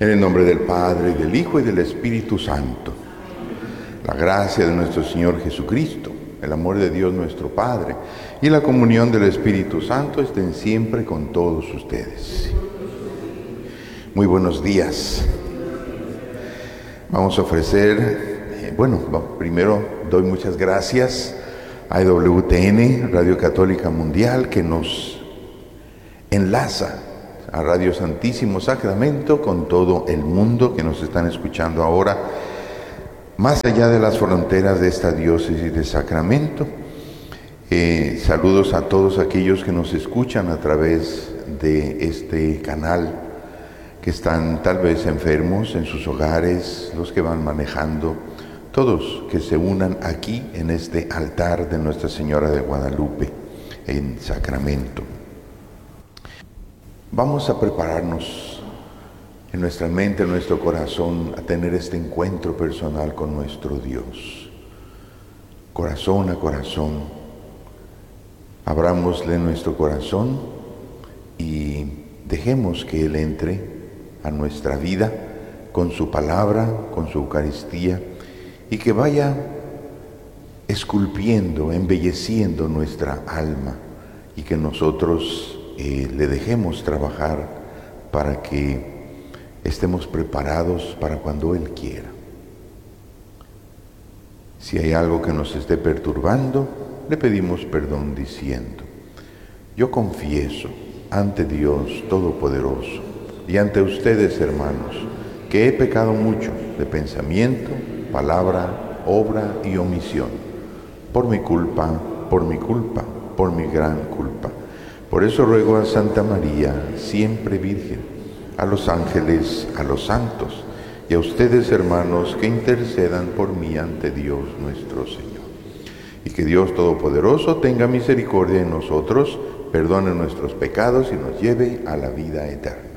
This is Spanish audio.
En el nombre del Padre, y del Hijo, y del Espíritu Santo. La gracia de nuestro Señor Jesucristo, el amor de Dios nuestro Padre, y la comunión del Espíritu Santo estén siempre con todos ustedes. Muy buenos días. Vamos a ofrecer, primero doy muchas gracias a EWTN, Radio Católica Mundial, que nos enlaza a Radio Santísimo Sacramento con todo el mundo que nos están escuchando ahora, más allá de las fronteras de esta diócesis de Sacramento. Saludos a todos aquellos que nos escuchan a través de este canal, que están tal vez enfermos en sus hogares, los que van manejando, todos que se unan aquí en este altar de Nuestra Señora de Guadalupe en Sacramento. Vamos a prepararnos en nuestra mente, en nuestro corazón, a tener este encuentro personal con nuestro Dios. Corazón a corazón, abrámosle nuestro corazón y dejemos que Él entre a nuestra vida con su palabra, con su Eucaristía, y que vaya esculpiendo, embelleciendo nuestra alma, y que nosotros le dejemos trabajar para que estemos preparados para cuando Él quiera. Si hay algo que nos esté perturbando, le pedimos perdón diciendo: yo confieso ante Dios Todopoderoso y ante ustedes, hermanos, que he pecado mucho de pensamiento, palabra, obra y omisión, por mi culpa, por mi gran culpa. Por eso ruego a Santa María, siempre Virgen, a los ángeles, a los santos, y a ustedes, hermanos, que intercedan por mí ante Dios nuestro Señor. Y que Dios Todopoderoso tenga misericordia de nosotros, perdone nuestros pecados y nos lleve a la vida eterna.